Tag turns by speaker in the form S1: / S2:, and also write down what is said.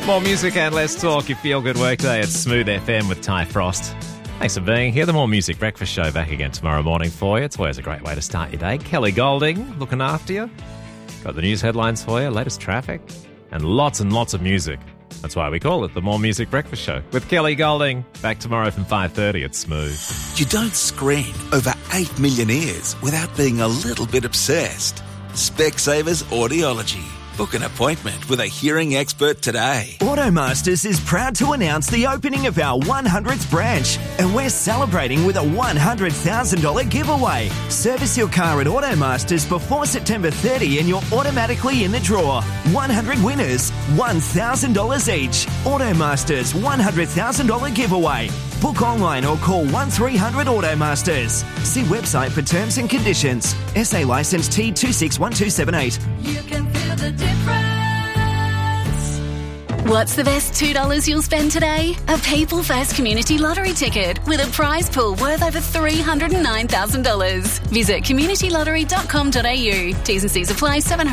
S1: More music and less talk. You feel good workday at Smooth FM with Ty Frost. Thanks for being here. The More Music Breakfast Show back again tomorrow morning for you. It's always a great way to start your day. Kelly Golding looking after you. Got the news headlines for you, latest traffic, and lots of music. That's why we call it the More Music Breakfast Show with Kelly Golding. Back tomorrow from 5:30 at Smooth.
S2: You don't screen over 8 million ears without being a little bit obsessed. Specsavers Audiology. Book an appointment with a hearing expert today.
S3: Automasters is proud to announce the opening of our 100th branch, and we're celebrating with a $100,000 giveaway. Service your car at Automasters before September 30 and you're automatically in the draw. 100 winners, $1,000 each. Automasters $100,000 giveaway. Book online or call 1300 Automasters. See website for terms and conditions. SA licence T261278.
S4: You can feel the difference.
S5: What's the best $2 you'll spend today? A People First Community Lottery ticket with a prize pool worth over $309,000. Visit communitylottery.com.au. T's and C's apply.